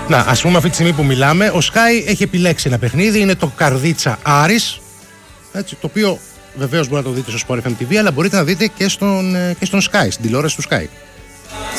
Να, ας πούμε αυτή τη στιγμή που μιλάμε, ο Sky έχει επιλέξει ένα παιχνίδι, είναι το Καρδίτσα Άρης, έτσι, το οποίο βεβαίως μπορείτε να το δείτε στο Sport FM TV, αλλά μπορείτε να δείτε και στον Sky, στην τηλεόραση του Sky.